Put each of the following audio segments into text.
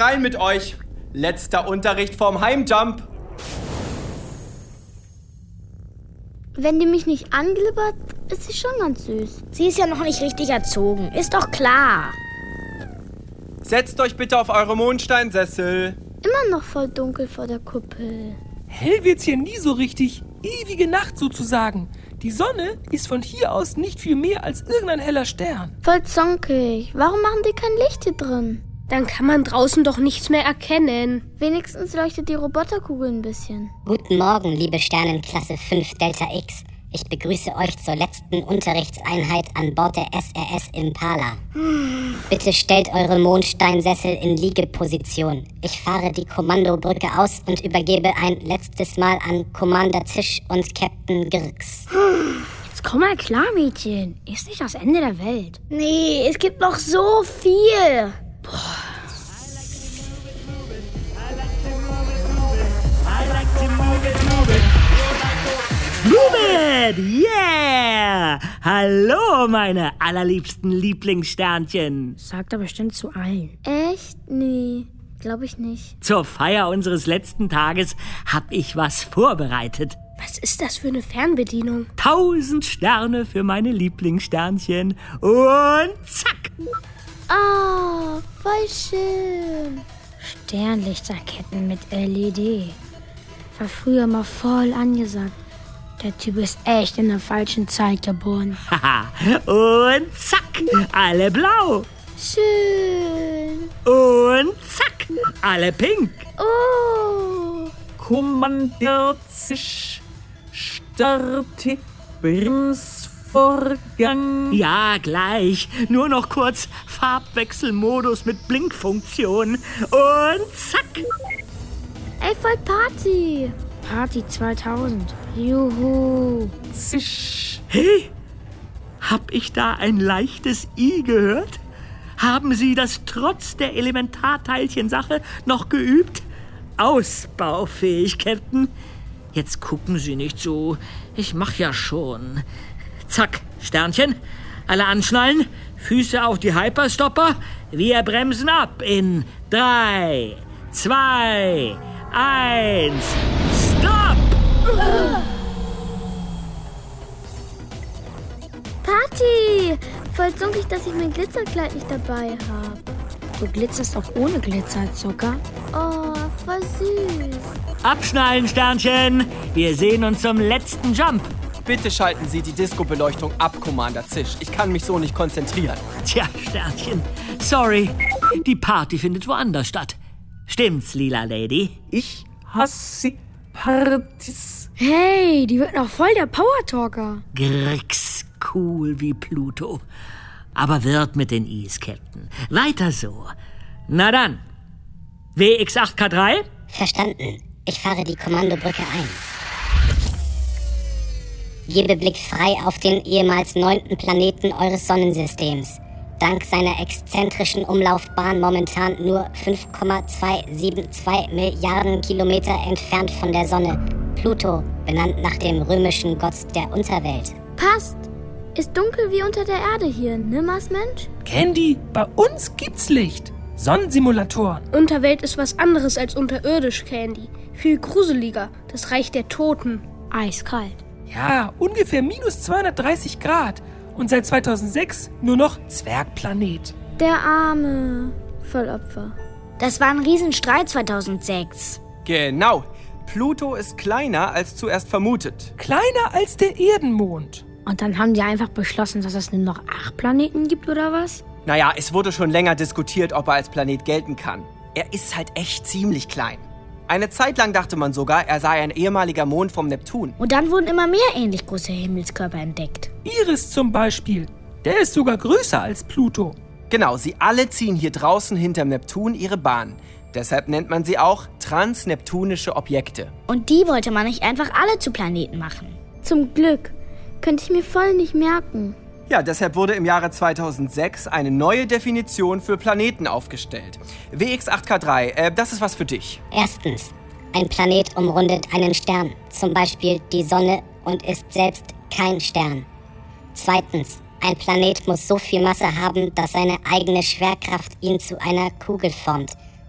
rein mit euch. Letzter Unterricht vorm Heimjump. Wenn die mich nicht anglibbert, ist sie schon ganz süß. Sie ist ja noch nicht richtig erzogen, ist doch klar. Setzt euch bitte auf eure Mondsteinsessel. Immer noch voll dunkel vor der Kuppel. Hell wird's hier nie so richtig. Ewige Nacht sozusagen. Die Sonne ist von hier aus nicht viel mehr als irgendein heller Stern. Voll zonkig. Warum machen die kein Licht hier drin? Dann kann man draußen doch nichts mehr erkennen. Wenigstens leuchtet die Roboterkugel ein bisschen. Guten Morgen, liebe Sternenklasse 5 Delta X. Ich begrüße euch zur letzten Unterrichtseinheit an Bord der SRS Impala. Bitte stellt eure Mondsteinsessel in Liegeposition. Ich fahre die Kommandobrücke aus und übergebe ein letztes Mal an Commander Zisch und Captain Girks. Jetzt komm mal klar, Mädchen. Ist nicht das Ende der Welt. Nee, es gibt noch so viel. Move it! Yeah! Hallo, meine allerliebsten Lieblingssternchen. Sagt er bestimmt zu allen. Echt? Nee, glaube ich nicht. Zur Feier unseres letzten Tages hab ich was vorbereitet. Was ist das für eine Fernbedienung? 1000 Sterne für meine Lieblingssternchen. Und zack! Ah, voll schön. Sternlichterketten mit LED. War früher mal voll angesagt. Der Typ ist echt in der falschen Zeit geboren. Haha. Und zack! Alle blau. Schön. Und zack! Alle pink. Oh. Kommandeur Zisch, starte Bremsvorgang. Ja, gleich. Nur noch kurz Farbwechselmodus mit Blinkfunktion. Und zack! Ey, voll Party. Party 2000. Juhu. Zisch. Hey, hab ich da ein leichtes I gehört? Haben Sie das trotz der Elementarteilchensache noch geübt? Ausbaufähig, Captain. Jetzt gucken Sie nicht so. Ich mach ja schon. Zack, Sternchen. Alle anschnallen. Füße auf die Hyperstopper. Wir bremsen ab in 3, 2, 1. Stopp! Party. Voll zonkig, dass ich mein Glitzerkleid nicht dabei habe. Du glitzerst auch ohne Glitzerzucker. Oh, voll süß. Abschnallen, Sternchen. Wir sehen uns zum letzten Jump. Bitte schalten Sie die Disco-Beleuchtung ab, Commander Zisch. Ich kann mich so nicht konzentrieren. Tja, Sternchen. Sorry. Die Party findet woanders statt. Stimmt's, Lila Lady? Ich hasse Partys. Hey, die wird noch voll der Power-Talker. Grix, cool wie Pluto. Aber wird mit den Is, Captain. Weiter so. Na dann. WX8K3? Verstanden. Ich fahre die Kommandobrücke ein. Gebe Blick frei auf den ehemals 9. Planeten eures Sonnensystems. Dank seiner exzentrischen Umlaufbahn momentan nur 5,272 Milliarden Kilometer entfernt von der Sonne. Pluto, benannt nach dem römischen Gott der Unterwelt. Passt. Ist dunkel wie unter der Erde hier, ne, Marsmensch? Candy, bei uns gibt's Licht. Sonnensimulatoren. Unterwelt ist was anderes als unterirdisch, Candy. Viel gruseliger. Das Reich der Toten. Eiskalt. Ja, ungefähr minus 230 Grad. Und seit 2006 nur noch Zwergplanet. Der Arme. Voll Opfer. Das war ein Riesenstreit 2006. Genau. Pluto ist kleiner als zuerst vermutet. Kleiner als der Erdenmond. Und dann haben die einfach beschlossen, dass es nur noch 8 Planeten gibt, oder was? Naja, es wurde schon länger diskutiert, ob er als Planet gelten kann. Er ist halt echt ziemlich klein. Eine Zeit lang dachte man sogar, er sei ein ehemaliger Mond vom Neptun. Und dann wurden immer mehr ähnlich große Himmelskörper entdeckt. Iris zum Beispiel. Der ist sogar größer als Pluto. Genau, sie alle ziehen hier draußen hinterm Neptun ihre Bahn. Deshalb nennt man sie auch transneptunische Objekte. Und die wollte man nicht einfach alle zu Planeten machen. Zum Glück. Könnte ich mir voll nicht merken. Ja, deshalb wurde im Jahre 2006 eine neue Definition für Planeten aufgestellt. WX8K3, das ist was für dich. Erstens, ein Planet umrundet einen Stern, zum Beispiel die Sonne, und ist selbst kein Stern. Zweitens, ein Planet muss so viel Masse haben, dass seine eigene Schwerkraft ihn zu einer Kugel formt.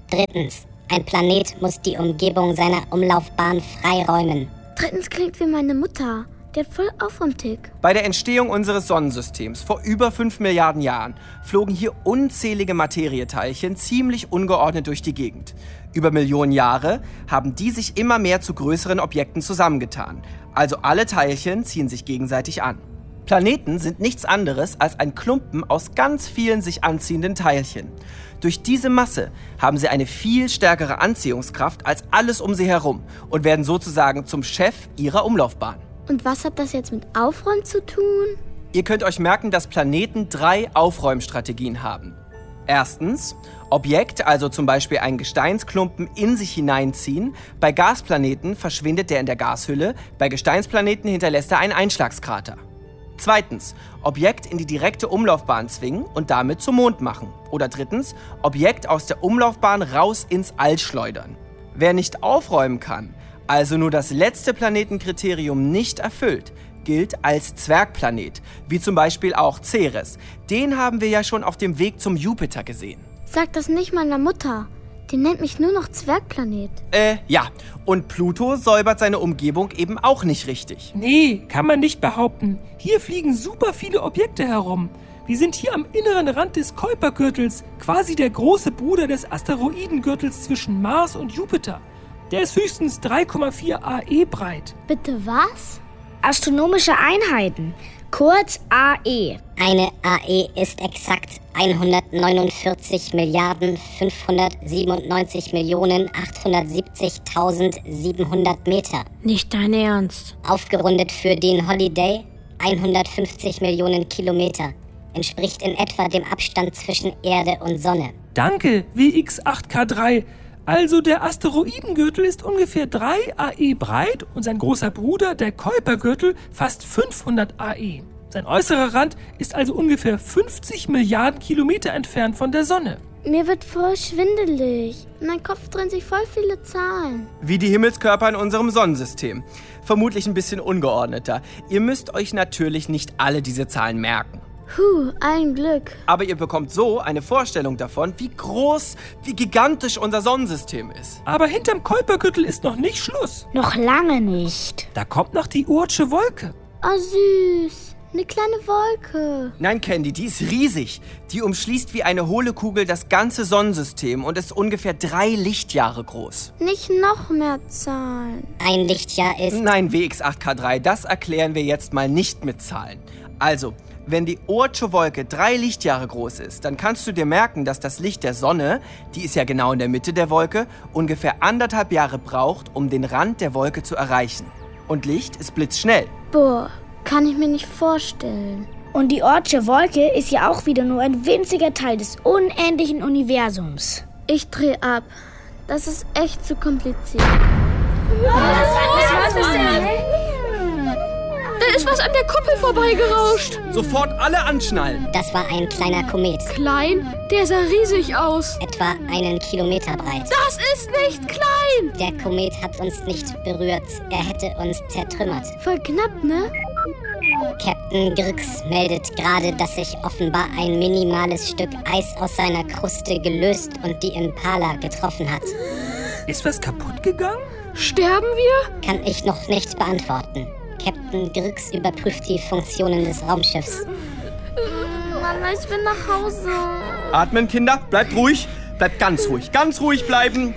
Drittens, ein Planet muss die Umgebung seiner Umlaufbahn freiräumen. Drittens klingt wie meine Mutter. Die hat voll Aufräumtick. Bei der Entstehung unseres Sonnensystems vor über 5 Milliarden Jahren flogen hier unzählige Materieteilchen ziemlich ungeordnet durch die Gegend. Über Millionen Jahre haben die sich immer mehr zu größeren Objekten zusammengetan. Also alle Teilchen ziehen sich gegenseitig an. Planeten sind nichts anderes als ein Klumpen aus ganz vielen sich anziehenden Teilchen. Durch diese Masse haben sie eine viel stärkere Anziehungskraft als alles um sie herum und werden sozusagen zum Chef ihrer Umlaufbahn. Und was hat das jetzt mit Aufräumen zu tun? Ihr könnt euch merken, dass Planeten 3 Aufräumstrategien haben. Erstens, Objekt, also zum Beispiel ein Gesteinsklumpen, in sich hineinziehen. Bei Gasplaneten verschwindet der in der Gashülle, bei Gesteinsplaneten hinterlässt er einen Einschlagskrater. Zweitens, Objekt in die direkte Umlaufbahn zwingen und damit zum Mond machen. Oder drittens, Objekt aus der Umlaufbahn raus ins All schleudern. Wer nicht aufräumen kann, also nur das letzte Planetenkriterium nicht erfüllt, gilt als Zwergplanet, wie zum Beispiel auch Ceres. Den haben wir ja schon auf dem Weg zum Jupiter gesehen. Sag das nicht meiner Mutter. Die nennt mich nur noch Zwergplanet. Ja. Und Pluto säubert seine Umgebung eben auch nicht richtig. Nee, kann man nicht behaupten. Hier fliegen super viele Objekte herum. Wir sind hier am inneren Rand des Kuipergürtels, quasi der große Bruder des Asteroidengürtels zwischen Mars und Jupiter. Der ist höchstens 3,4 AE breit. Bitte was? Astronomische Einheiten, kurz AE. Eine AE ist exakt 149.597.870.700 Meter. Nicht dein Ernst. Aufgerundet für den Holiday 150 Millionen Kilometer. Entspricht in etwa dem Abstand zwischen Erde und Sonne. Danke, WX8K3. Also der Asteroidengürtel ist ungefähr 3 AE breit und sein großer Bruder, der Kuipergürtel, fast 500 AE. Sein äußerer Rand ist also ungefähr 50 Milliarden Kilometer entfernt von der Sonne. Mir wird voll schwindelig. In meinem Kopf drehen sich voll viele Zahlen. Wie die Himmelskörper in unserem Sonnensystem. Vermutlich ein bisschen ungeordneter. Ihr müsst euch natürlich nicht alle diese Zahlen merken. Ein Glück. Aber ihr bekommt so eine Vorstellung davon, wie groß, wie gigantisch unser Sonnensystem ist. Aber hinterm Kuipergürtel ist noch nicht Schluss. Noch lange nicht. Da kommt noch die Oortsche Wolke. Oh, süß. Eine kleine Wolke. Nein, Candy, die ist riesig. Die umschließt wie eine hohle Kugel das ganze Sonnensystem und ist ungefähr 3 Lichtjahre groß. Nicht noch mehr Zahlen. Ein Lichtjahr ist... Nein, WX8K3, das erklären wir jetzt mal nicht mit Zahlen. Also, wenn die Oortsche Wolke 3 Lichtjahre groß ist, dann kannst du dir merken, dass das Licht der Sonne, die ist ja genau in der Mitte der Wolke, ungefähr 1,5 Jahre braucht, um den Rand der Wolke zu erreichen. Und Licht ist blitzschnell. Boah, kann ich mir nicht vorstellen. Und die Oortsche Wolke ist ja auch wieder nur ein winziger Teil des unendlichen Universums. Ich dreh ab. Das ist echt zu kompliziert. Was ist denn? Da ist was an der Kuppel vorbeigerauscht. Sofort alle anschnallen. Das war ein kleiner Komet. Klein? Der sah riesig aus. Etwa 1 Kilometer breit. Das ist nicht klein. Der Komet hat uns nicht berührt. Er hätte uns zertrümmert. Voll knapp, ne? Captain Grix meldet gerade, dass sich offenbar ein minimales Stück Eis aus seiner Kruste gelöst und die Impala getroffen hat. Ist was kaputt gegangen? Sterben wir? Kann ich noch nicht beantworten. Captain Grix überprüft die Funktionen des Raumschiffs. Mama, ich will nach Hause. Atmen, Kinder, bleibt ruhig. Bleibt ganz ruhig bleiben.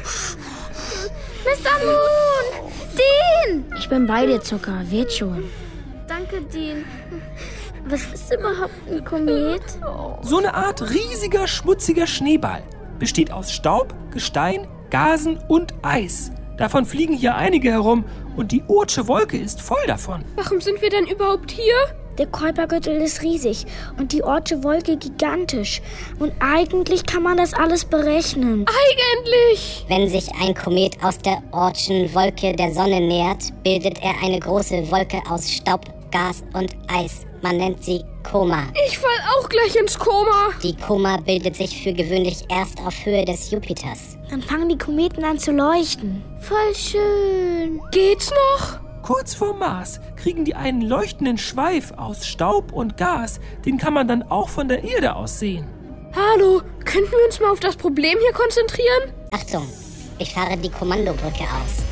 Mr. Moon! Dean! Ich bin bei dir, Zucker. Wird schon. Danke, Dean. Was ist überhaupt ein Komet? So eine Art riesiger, schmutziger Schneeball. Besteht aus Staub, Gestein, Gasen und Eis. Davon fliegen hier einige herum und die Oortsche Wolke ist voll davon. Warum sind wir denn überhaupt hier? Der Kuipergürtel ist riesig und die Oortsche Wolke gigantisch. Und eigentlich kann man das alles berechnen. Eigentlich! Wenn sich ein Komet aus der Oortschen Wolke der Sonne nähert, bildet er eine große Wolke aus Staub, Gas und Eis. Man nennt sie Koma. Ich fall auch gleich ins Koma. Die Koma bildet sich für gewöhnlich erst auf Höhe des Jupiters. Dann fangen die Kometen an zu leuchten. Voll schön. Geht's noch? Kurz vor Mars kriegen die einen leuchtenden Schweif aus Staub und Gas. Den kann man dann auch von der Erde aus sehen. Hallo, könnten wir uns mal auf das Problem hier konzentrieren? Achtung, ich fahre die Kommandobrücke aus.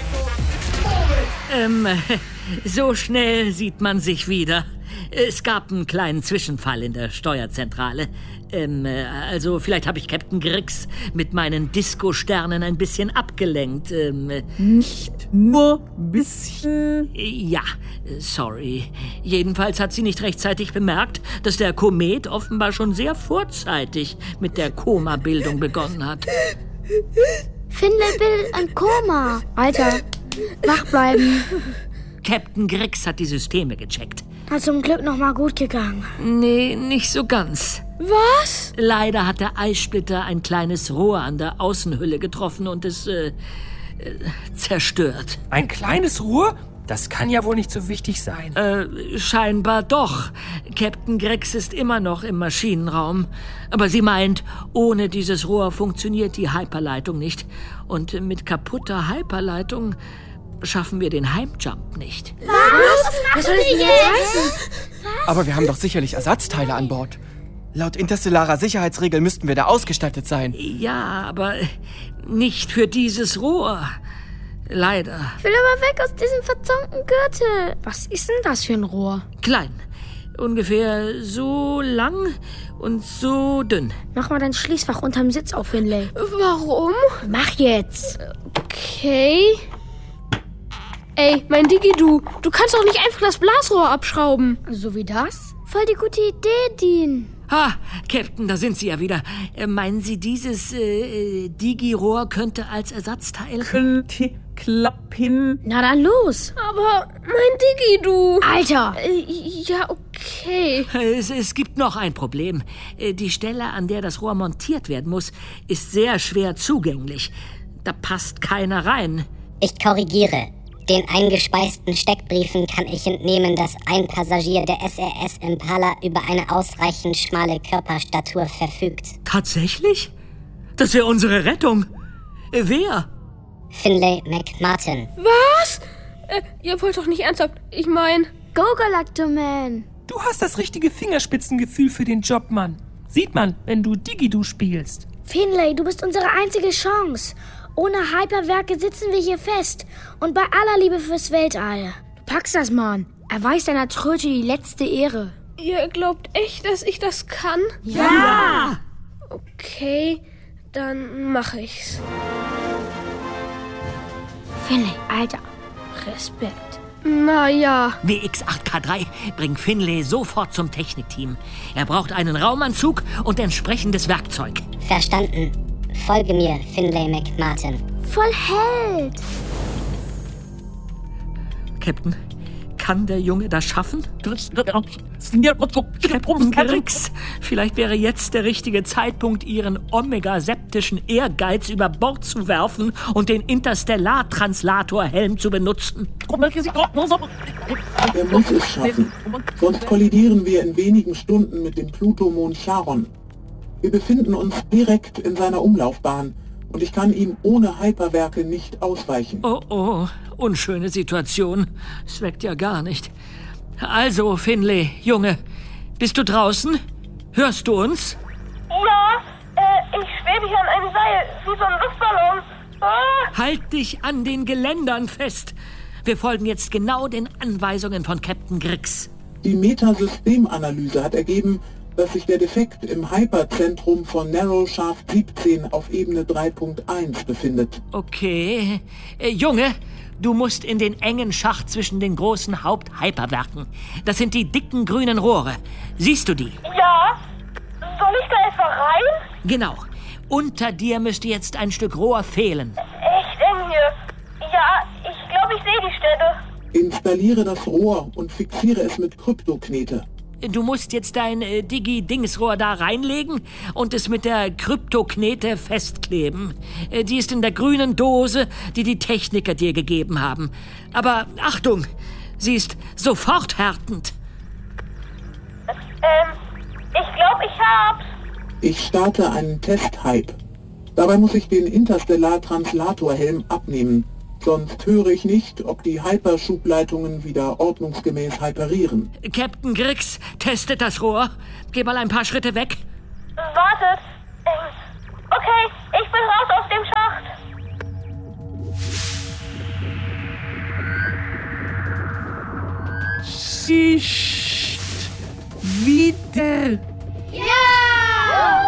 So schnell sieht man sich wieder. Es gab einen kleinen Zwischenfall in der Steuerzentrale. Also vielleicht habe ich Captain Grix mit meinen Disco-Sternen ein bisschen abgelenkt. Nicht nur bisschen. Ja, sorry. Jedenfalls hat sie nicht rechtzeitig bemerkt, dass der Komet offenbar schon sehr vorzeitig mit der Koma-Bildung begonnen hat. Finlay bildet ein Koma. Alter, wach bleiben. Captain Grix hat die Systeme gecheckt. Hat zum Glück noch mal gut gegangen. Nee, nicht so ganz. Was? Leider hat der Eissplitter ein kleines Rohr an der Außenhülle getroffen und es zerstört. Ein kleines Rohr? Das kann ja wohl nicht so wichtig sein. Scheinbar doch. Captain Grix ist immer noch im Maschinenraum. Aber sie meint, ohne dieses Rohr funktioniert die Hyperleitung nicht. Und mit kaputter Hyperleitung schaffen wir den Heimjump nicht. Was soll das denn jetzt heißen? Aber wir haben doch sicherlich Ersatzteile an Bord. Laut interstellarer Sicherheitsregel müssten wir da ausgestattet sein. Ja, aber nicht für dieses Rohr. Leider. Ich will aber weg aus diesem verzonkten Gürtel. Was ist denn das für ein Rohr? Klein. Ungefähr so lang und so dünn. Mach mal dein Schließfach unterm Sitz auf, Finlay. Warum? Mach jetzt. Okay. Ey, mein Digi-Du, du kannst doch nicht einfach das Blasrohr abschrauben. So wie das? Voll die gute Idee, Dean. Ha, Captain, da sind Sie ja wieder. Meinen Sie, dieses Digi-Rohr könnte als Ersatzteil? Könnte klappen. Na dann los. Aber mein Digi-Du. Alter. Ja, okay. Es gibt noch ein Problem. Die Stelle, an der das Rohr montiert werden muss, ist sehr schwer zugänglich. Da passt keiner rein. Ich korrigiere. Den eingespeisten Steckbriefen kann ich entnehmen, dass ein Passagier der SRS Impala über eine ausreichend schmale Körperstatur verfügt. Tatsächlich? Das wäre unsere Rettung. Wer? Finlay McMartin. Was? Ihr wollt doch nicht ernsthaft. Ich mein... Go, Galactoman. Du hast das richtige Fingerspitzengefühl für den Job, Mann. Sieht man, wenn du Digi-Du spielst. Finlay, du bist unsere einzige Chance. Ohne Hyperwerke sitzen wir hier fest. Und bei aller Liebe fürs Weltall. Du packst das, Mann. Erweis deiner Tröte die letzte Ehre. Ihr glaubt echt, dass ich das kann? Ja! Okay, dann mache ich's. Finlay, Alter. Respekt. Naja. WX8K3, bring Finlay sofort zum Technikteam. Er braucht einen Raumanzug und entsprechendes Werkzeug. Verstanden. Folge mir, Finlay McMartin. Voll Held. Captain, kann der Junge das schaffen? Grix, vielleicht wäre jetzt der richtige Zeitpunkt, Ihren omega-septischen Ehrgeiz über Bord zu werfen und den Interstellar-Translator-Helm zu benutzen. Er muss es schaffen, sonst kollidieren wir in wenigen Stunden mit dem Plutomond Charon. Wir befinden uns direkt in seiner Umlaufbahn und ich kann ihm ohne Hyperwerke nicht ausweichen. Oh, unschöne Situation. Es weckt ja gar nicht. Also, Finlay, Junge, bist du draußen? Hörst du uns? Ja, ich schwebe hier an einem Seil, wie so ein Luftballon. Halt dich an den Geländern fest. Wir folgen jetzt genau den Anweisungen von Captain Grix. Die Metasystemanalyse hat ergeben, dass sich der Defekt im Hyperzentrum von Narrow Shaft 17 auf Ebene 3.1 befindet. Okay. Junge, du musst in den engen Schacht zwischen den großen Haupthyperwerken. Das sind die dicken grünen Rohre. Siehst du die? Ja. Soll ich da etwa rein? Genau. Unter dir müsste jetzt ein Stück Rohr fehlen. Echt eng hier. Ja, ich glaube, ich sehe die Stelle. Installiere das Rohr und fixiere es mit Kryptoknete. Du musst jetzt dein Digi-Dingsrohr da reinlegen und es mit der Kryptoknete festkleben. Die ist in der grünen Dose, die die Techniker dir gegeben haben. Aber Achtung, sie ist sofort härtend. Ich glaube, ich hab's. Ich starte einen Test-Hype. Dabei muss ich den Interstellar-Translator-Helm abnehmen. Sonst höre ich nicht, ob die Hyperschubleitungen wieder ordnungsgemäß hyperieren. Captain Grix testet das Rohr. Geh mal ein paar Schritte weg. Wartet. Okay, ich bin raus aus dem Schacht. Schicht. Wieder. Ja!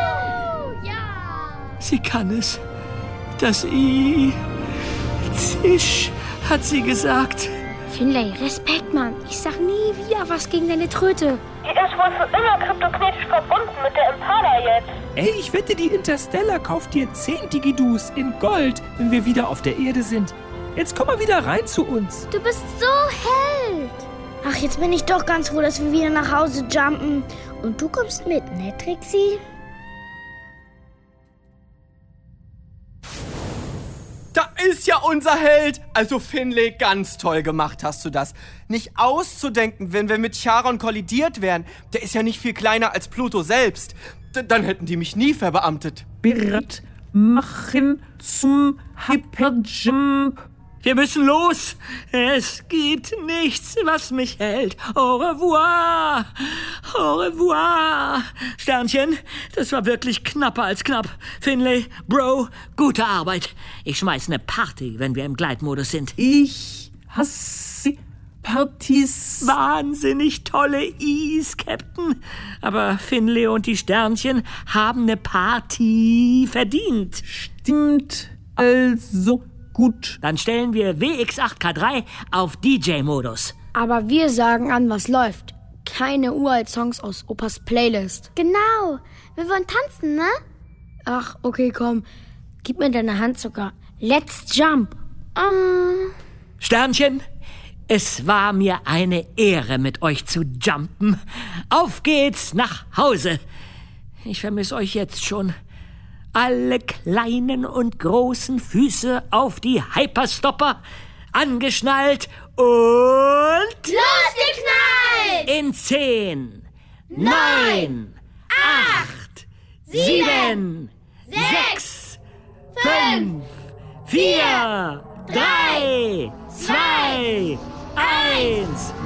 Sie kann es. Das I. Zisch, hat sie gesagt. Finlay, Respekt, Mann. Ich sag nie wieder was gegen deine Tröte. Die ist wohl für immer kryptoknetisch verbunden mit der Impala jetzt. Ey, ich wette, die Interstellar kauft dir 10 Digidus in Gold, wenn wir wieder auf der Erde sind. Jetzt komm mal wieder rein zu uns. Du bist so Held. Ach, jetzt bin ich doch ganz froh, dass wir wieder nach Hause jumpen. Und du kommst mit, ne, Trixie? Da ist ja unser Held! Also Finlay, ganz toll gemacht hast du das. Nicht auszudenken, wenn wir mit Charon kollidiert wären. Der ist ja nicht viel kleiner als Pluto selbst. Dann hätten die mich nie verbeamtet. Bereit machen zum Hyperjump. Wir müssen los. Es gibt nichts, was mich hält. Au revoir. Au revoir. Sternchen, das war wirklich knapper als knapp. Finlay, Bro, gute Arbeit. Ich schmeiß eine Party, wenn wir im Gleitmodus sind. Ich hasse Partys. Wahnsinnig tolle Is, Captain. Aber Finlay und die Sternchen haben eine Party verdient. Stimmt, also gut. Dann stellen wir WX8K3 auf DJ-Modus. Aber wir sagen an, was läuft. Keine Uralt-Songs aus Opas Playlist. Genau. Wir wollen tanzen, ne? Ach, okay, komm. Gib mir deine Hand sogar. Let's jump. Sternchen, es war mir eine Ehre, mit euch zu jumpen. Auf geht's nach Hause. Ich vermisse euch jetzt schon. Alle kleinen und großen Füße auf die Hyperstopper, angeschnallt und... Losgeknallt! In 10, 9, 8, 7, 6, 5, 4, 3, 2, 1...